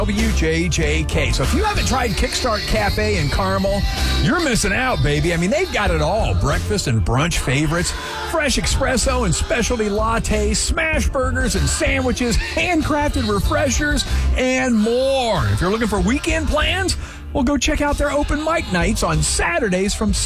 WJJK. So if you haven't tried Kickstart Cafe in Carmel, you're missing out, baby. I mean, they've got it all. Breakfast and brunch favorites, fresh espresso and specialty lattes, smash burgers and sandwiches, handcrafted refreshers, and more. If you're looking for weekend plans, well, go check out their open mic nights on Saturdays from